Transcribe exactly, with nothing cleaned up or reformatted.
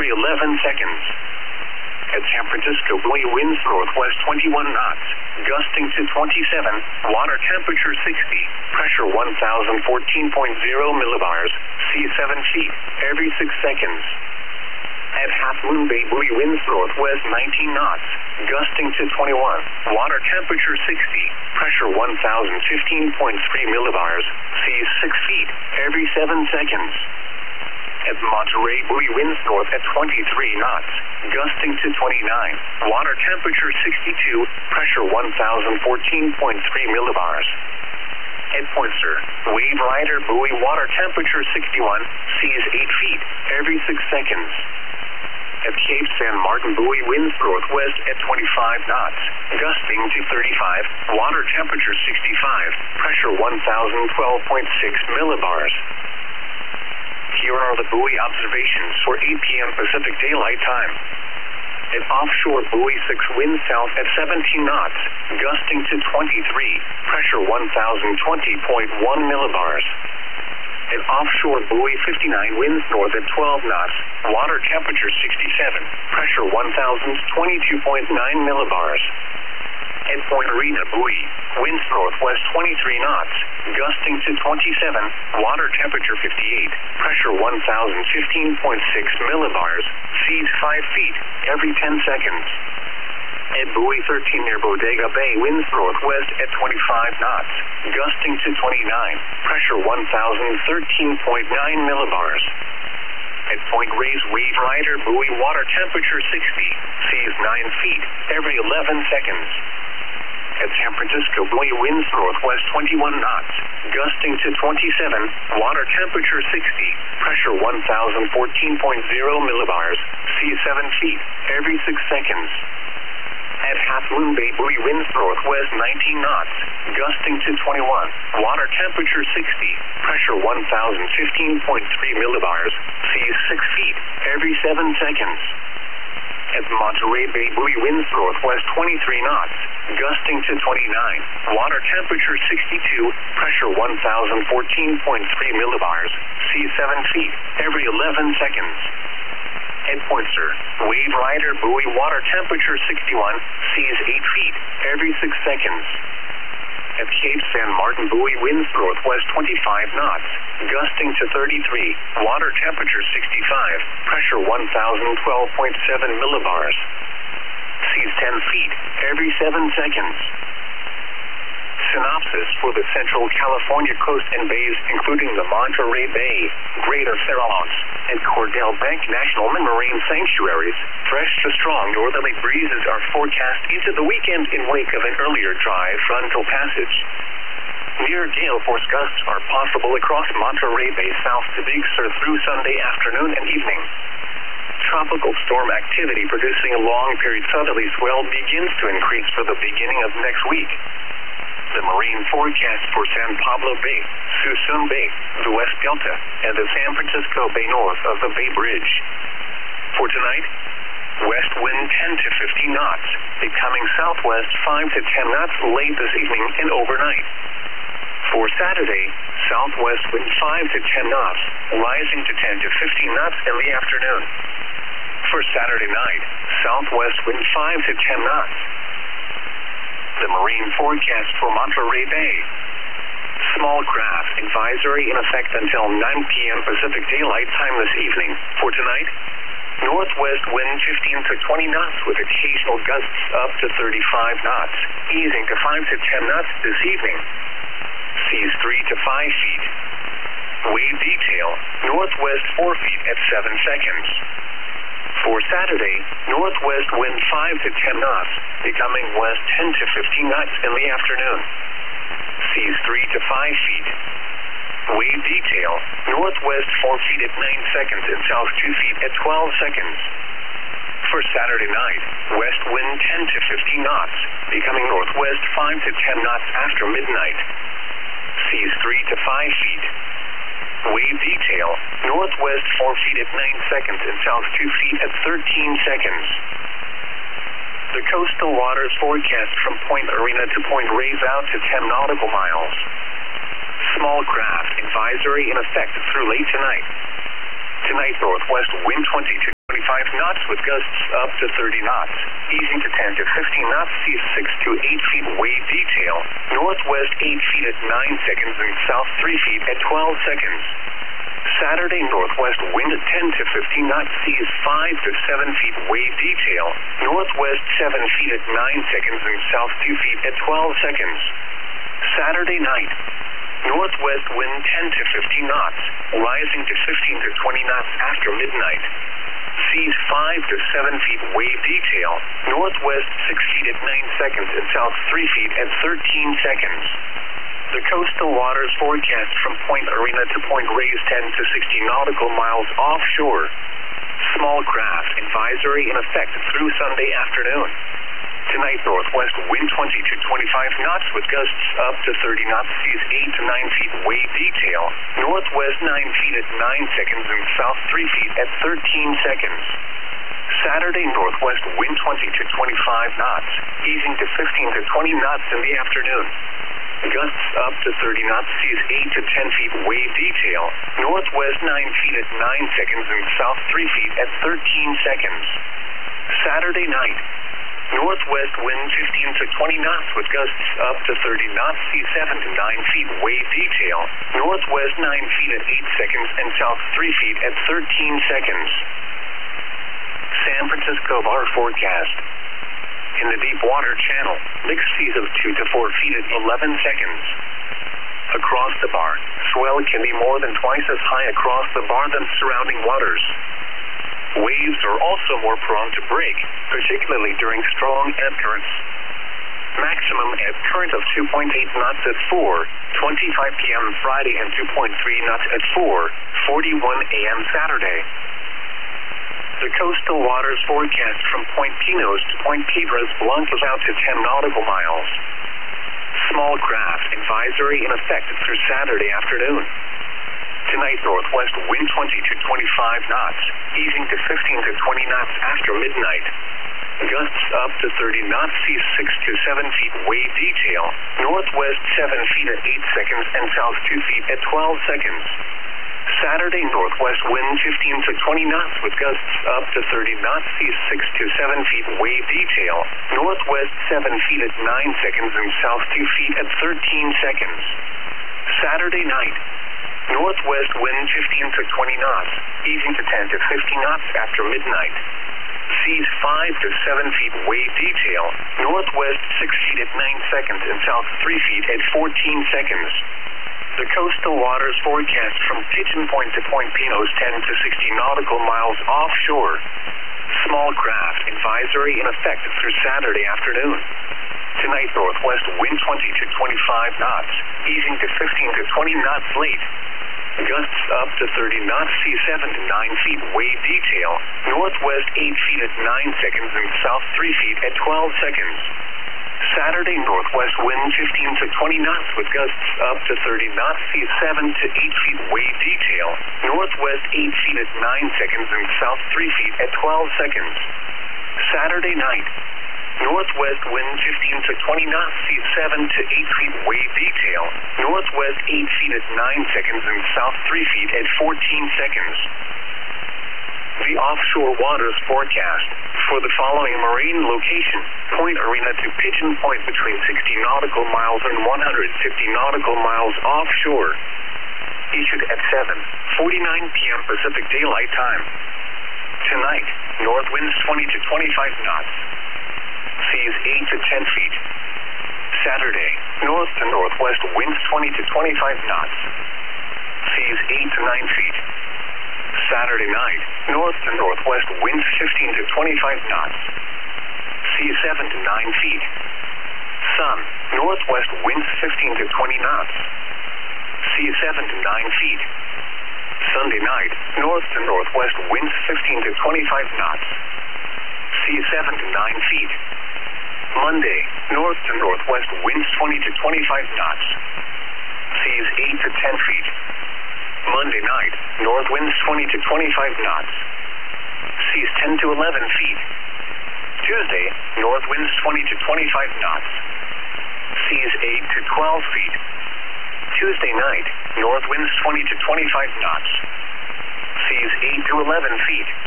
every eleven seconds. At San Francisco, buoy winds northwest twenty-one knots, gusting to twenty-seven, water temperature sixty, pressure one thousand fourteen point zero millibars, sea seven feet, every six seconds. At Half Moon Bay, buoy winds northwest nineteen knots, gusting to twenty-one, water temperature sixty, pressure one thousand fifteen point three millibars, sea six feet, every seven seconds. At Monterey, buoy winds north at twenty-three knots, gusting to twenty-nine, water temperature sixty-two, pressure one thousand fourteen point three millibars. At Poinsett, wave rider buoy water temperature sixty-one, seas eight feet, every six seconds. At Cape San Martin, buoy winds northwest at twenty-five knots, gusting to thirty-five, water temperature sixty-five, pressure one thousand twelve point six millibars. Here are the buoy observations for eight p m Pacific Daylight Time. At offshore, buoy six winds south at seventeen knots, gusting to twenty-three, pressure one thousand twenty point one millibars. At offshore, buoy fifty-nine winds north at twelve knots, water temperature sixty-seven, pressure one thousand twenty-two point nine millibars. At Point Arena, buoy winds northwest twenty-three knots, gusting to twenty-seven, water temperature fifty-eight, pressure one thousand fifteen point six millibars, seas five feet, every ten seconds. At buoy thirteen near Bodega Bay, winds northwest at twenty-five knots, gusting to twenty-nine, pressure one thousand thirteen point nine millibars. At Point Reyes, wave rider buoy water temperature sixty, seas nine feet, every eleven seconds. At San Francisco, buoy winds northwest twenty-one knots, gusting to twenty-seven, water temperature sixty, pressure one thousand fourteen point zero millibars, sea seven feet, every six seconds. At Half Moon Bay, buoy winds northwest nineteen knots, gusting to twenty-one, water temperature sixty, pressure one thousand fifteen point three millibars, sea six feet, every seven seconds. At Monterey Bay, buoy winds northwest twenty-three knots, gusting to twenty-nine, water temperature sixty-two, pressure one thousand fourteen point three millibars, sea seven feet, every eleven seconds. At Poinsett, wave rider buoy water temperature sixty-one, seas eight feet, every six seconds. At Cape San Martin, buoy winds northwest twenty-five knots, gusting to thirty-three, water temperature sixty-five, pressure one thousand twelve point seven millibars. Seas ten feet, every seven seconds. Synopsis for the Central California coast and bays, including the Monterey Bay, Greater Farallones, and Cordell Bank National Marine Sanctuaries. Fresh to strong northerly breezes are forecast into the weekend in wake of an earlier dry frontal passage. Near gale force gusts are possible across Monterey Bay south to Big Sur through Sunday afternoon and evening. Tropical storm activity producing a long-period southerly swell begins to increase for the beginning of next week. The marine forecast for San Pablo Bay, Suisun Bay, the West Delta, and the San Francisco Bay north of the Bay Bridge. For tonight, west wind ten to fifteen knots, becoming southwest five to ten knots late this evening and overnight. For Saturday, southwest wind five to ten knots, rising to ten to fifteen knots in the afternoon. For Saturday night, southwest wind five to ten knots. The marine forecast for Monterey Bay. Small craft advisory in effect until nine p m Pacific Daylight Time this evening. For tonight, northwest wind fifteen to twenty knots with occasional gusts up to thirty-five knots, easing to five to ten knots this evening. Seas three to five feet. Wave detail, northwest four feet at seven seconds. For Saturday, northwest wind five to ten knots, becoming west ten to fifteen knots in the afternoon. Seas three to five feet. Wave detail, northwest four feet at nine seconds and south two feet at twelve seconds. For Saturday night, west wind ten to fifteen knots, becoming northwest five to ten knots after midnight. Seas three to five feet. Wave detail, northwest four feet at nine seconds and south two feet at thirteen seconds. The coastal waters forecast from Point Arena to Point Reyes out to ten nautical miles. Small craft advisory in effect through late tonight. Tonight, northwest wind twenty to twenty-five twenty-five knots with gusts up to thirty knots. Easing to ten to fifteen knots, seas six to eight feet, wave detail. Northwest eight feet at nine seconds and south three feet at twelve seconds. Saturday, northwest wind at ten to fifteen knots, seas five to seven feet, wave detail. Northwest seven feet at nine seconds and south two feet at twelve seconds. Saturday night, northwest wind ten to fifteen knots, rising to fifteen to twenty knots after midnight. Seas five to seven feet, wave detail. Northwest six feet at nine seconds and south three feet at thirteen seconds. The coastal waters forecast from Point Arena to Point Reyes ten to sixty nautical miles offshore. Small craft advisory in effect through Sunday afternoon. Tonight, northwest wind twenty to twenty-five knots with gusts up to thirty knots, seas eight to nine feet, wave detail. Northwest nine feet at nine seconds and south three feet at thirteen seconds. Saturday, northwest wind twenty to twenty-five knots, easing to fifteen to twenty knots in the afternoon. Gusts up to thirty knots, seas eight to ten feet, wave detail. Northwest nine feet at nine seconds and south three feet at thirteen seconds. Saturday night, northwest wind fifteen to twenty knots with gusts up to thirty knots, seas seven to nine feet, wave detail. Northwest nine feet at eight seconds and south three feet at thirteen seconds. San Francisco bar forecast. In the deep water channel, mixed seas of two to four feet at eleven seconds. Across the bar, swell can be more than twice as high across the bar than surrounding waters. Waves are also more prone to break, particularly during strong ebb currents. Maximum ebb current of two point eight knots at four twenty-five p m Friday and two point three knots at four forty-one a m Saturday. The coastal waters forecast from Point Pinos to Point Piedras Blancas out to ten nautical miles. Small craft advisory in effect through Saturday afternoon. Tonight, northwest wind twenty to twenty-five knots, easing to fifteen to twenty knots after midnight. Gusts up to thirty knots, seas six to seven feet, wave detail. Northwest seven feet at eight seconds and south two feet at twelve seconds. Saturday, northwest wind fifteen to twenty knots with gusts up to thirty knots, seas six to seven feet, wave detail. Northwest seven feet at nine seconds and south two feet at thirteen seconds. Saturday night, northwest wind fifteen to twenty knots, easing to ten to fifteen knots after midnight. Seas five to seven feet, wave detail. Northwest six feet at nine seconds and south three feet at fourteen seconds. The coastal waters forecast from Pigeon Point to Point Pinos ten to sixty nautical miles offshore. Small craft advisory in effect through Saturday afternoon. Tonight, northwest wind twenty to twenty-five knots, easing to fifteen to twenty knots late. Gusts up to thirty knots, seas seven to nine feet, wave detail. Northwest eight feet at nine seconds and south three feet at twelve seconds. Saturday, northwest wind fifteen to twenty knots with gusts up to thirty knots, seas seven to eight feet, wave detail. Northwest eight feet at nine seconds and south three feet at twelve seconds. Saturday night, northwest wind fifteen to twenty knots, seas seven to eight feet, wave detail. Northwest eight feet at nine seconds and south three feet at fourteen seconds. The offshore waters forecast for the following marine location: Point Arena to Pigeon Point between sixty nautical miles and one hundred fifty nautical miles offshore. Issued at seven forty-nine p m Pacific Daylight Time. Tonight, north winds twenty to twenty-five knots. Seas eight to ten feet. Saturday, north to northwest winds twenty to twenty-five knots. Seas eight to nine feet. Saturday night, north to northwest winds fifteen to twenty-five knots. Seas seven to nine feet. Sun, northwest winds fifteen to twenty knots. Seas seven to nine feet. Sunday night, north to northwest winds fifteen to twenty-five knots. Seas seven to nine feet. Monday, north to northwest winds twenty to twenty-five knots. Seas eight to ten feet. Monday night, north winds twenty to twenty-five knots. Seas ten to eleven feet. Tuesday, north winds twenty to twenty-five knots. Seas eight to twelve feet. Tuesday night, north winds twenty to twenty-five knots. Seas eight to eleven feet.